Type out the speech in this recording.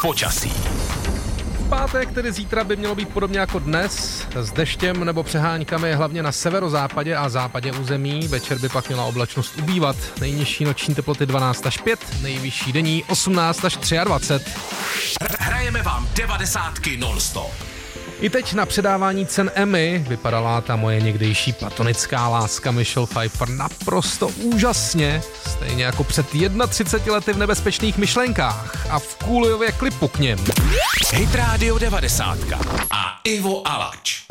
počasí. V pátek, tedy zítra, by mělo být podobně jako dnes, s deštěm nebo přeháňkami hlavně na severozápadě a západě území. Večer by pak měla oblačnost ubývat. Nejnižší noční teploty 12 až 5, nejvyšší denní 18 až 23. Hrajeme vám 90 non-stop. I teď na předávání cen Emmy vypadala ta moje někdejší platonická láska Michelle Pfeiffer naprosto úžasně, stejně jako před 31 lety v Nebezpečných myšlenkách a v Coolejově klipu k něm. Hit Radio 90 a Ivo Alač.